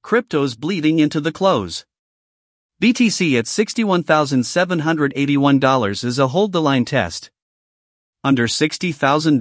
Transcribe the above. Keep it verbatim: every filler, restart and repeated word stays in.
Cryptos bleeding into the close. B T C at sixty-one thousand seven hundred eighty-one dollars is a hold the line test. Under sixty thousand